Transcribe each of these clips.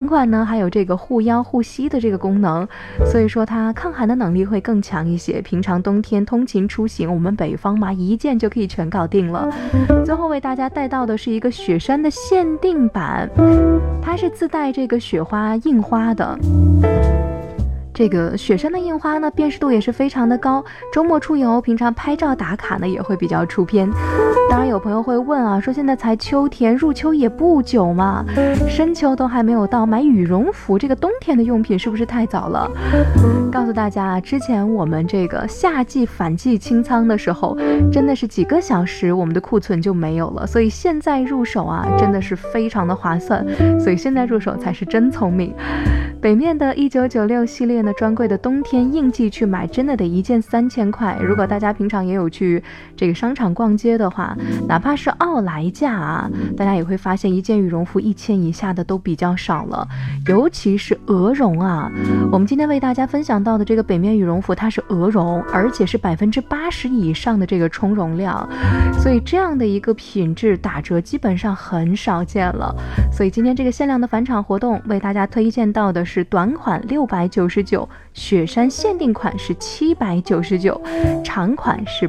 款呢还有这个护腰护膝的这个功能，所以说它抗寒的能力会更强一些。平常冬天通勤出行，我们北方嘛一件就可以全搞定了。最后为大家带到的是一个雪山的限定版，它是自带这个雪花印花的。这个雪山的印花呢，辨识度也是非常的高，周末出游，平常拍照打卡呢也会比较出片。当然有朋友会问啊，说现在才秋天，入秋也不久嘛，深秋都还没有到，买羽绒服这个冬天的用品是不是太早了？告诉大家，之前我们这个夏季反季清仓的时候，真的是几个小时我们的库存就没有了，所以现在入手啊，真的是非常的划算，所以现在入手才是真聪明。北面的1996系列呢，专柜的冬天应季去买，真的得一件3000块。如果大家平常也有去这个商场逛街的话，哪怕是奥莱价啊，大家也会发现一件羽绒服1000以下的都比较少了，尤其是鹅绒啊。我们今天为大家分享到的这个北面羽绒服，它是鹅绒，而且是80%以上的这个充绒量，所以这样的一个品质打折基本上很少见了。所以今天这个限量的返场活动，为大家推荐到的是短款699，雪山限定款是799，长款是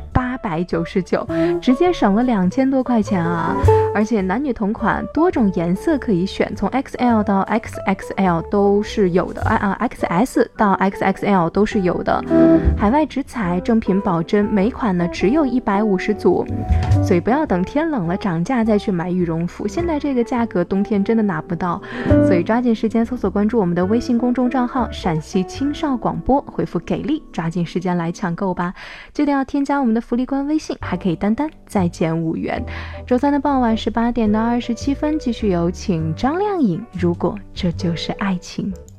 899，直接省了2000多块钱啊！而且男女同款，多种颜色可以选，从 XL 到 XXL 都是有的，XS 到 XXL 都是有的。海外直采，正品保真，每款呢只有150组，所以不要等天冷了涨价再去买羽绒服，现在这个价格冬天真的拿不到，所以抓紧时间搜索关注我们的微信公众账号陕西青少广播，回复给力，抓紧时间来抢购吧！记得要添加我们的福利官微信，还可以单单再减5元。周三的傍晚18点到27分，继续有请张靓颖，如果这就是爱情。